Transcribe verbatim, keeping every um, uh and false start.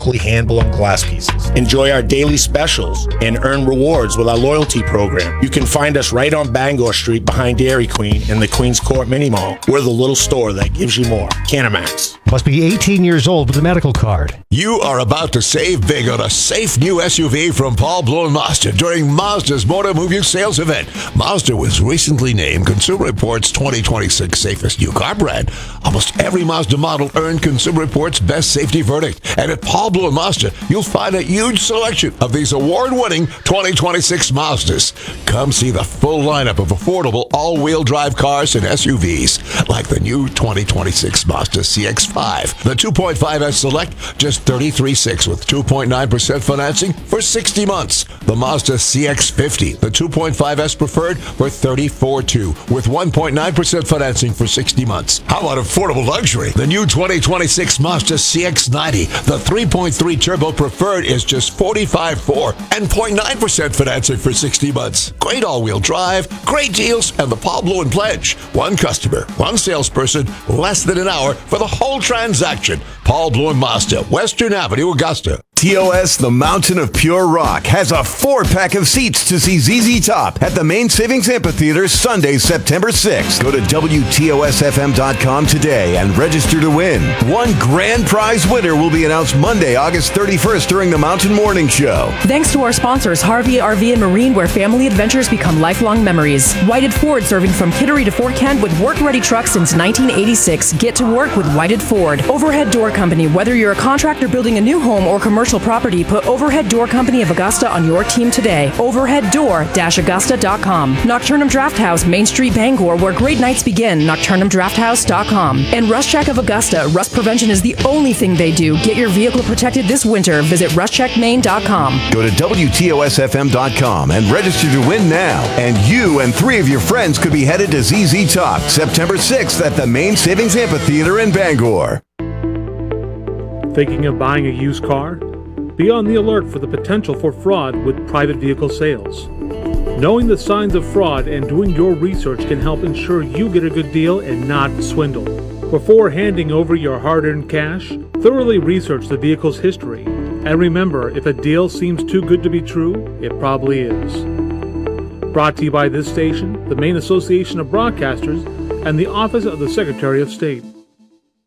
locally hand-blown glass pieces. Enjoy our daily specials and earn rewards with our loyalty program. You can find us right on Bangor Street behind Dairy Queen in the Queens Court Mini Mall. We're the little store that gives you more. Canamax. Must be eighteen years old with a medical card. You are about to save big on a safe new S U V from Paul Blow and Mazda during Mazda's Motor Move You sales event. Mazda was recently named Consumer Reports twenty twenty-six Safest New Car Brand. Almost every Mazda model earned Consumer Reports Best Safety Verdict. And at Paul Blow and Mazda, you'll find a huge selection of these award-winning twenty twenty-six Mazdas. Come see the full lineup of affordable all-wheel drive cars and S U Vs, like the new twenty twenty-six Mazda C X five. The two point five S Select, just thirty-three thousand six hundred dollars with two point nine percent financing for sixty months. The Mazda C X fifty, the two point five S Preferred, for thirty-four thousand two hundred dollars with one point nine percent financing for sixty months. How about affordable luxury? The new twenty twenty-six Mazda C X ninety, the three point three Turbo Preferred, is just forty-five thousand four hundred dollars and zero point nine percent financing for sixty months. Great all-wheel drive, great deals, and the Paul Blow and Pledge. One customer, one salesperson, less than an hour for the whole transaction. Paul Blow and Mazda, Western Avenue, Augusta. T O S, the Mountain of Pure Rock, has a four-pack of seats to see Z Z Top at the Main Savings Amphitheater Sunday, September sixth. Go to W T O S F M dot com today and register to win. One grand prize winner will be announced Monday, August thirty-first during the Mountain Morning Show. Thanks to our sponsors, Harvey R V and Marine, where family adventures become lifelong memories. Whited Ford, serving from Kittery to Fort Kent with work-ready trucks since nineteen eighty-six. Get to work with Whited Ford. Overhead Door Company, whether you're a contractor building a new home or commercial property, put Overhead Door Company of Augusta on your team today. overhead door dash augusta dot com. Nocturnum Draft House, Main Street, Bangor, where great nights begin. nocturnum draft house dot com. And Rust Check of Augusta. Rust prevention is the only thing they do. Get your vehicle protected this winter. Visit rust check maine dot com. Go to W T O S F M dot com and register to win now. And you and three of your friends could be headed to Z Z Top September sixth at the Main Savings Amphitheater in Bangor. Thinking of buying a used car? Be on the alert for the potential for fraud with private vehicle sales. Knowing the signs of fraud and doing your research can help ensure you get a good deal and not swindled. Before handing over your hard-earned cash, thoroughly research the vehicle's history. And remember, if a deal seems too good to be true, it probably is. Brought to you by this station, the Maine Association of Broadcasters, and the Office of the Secretary of State.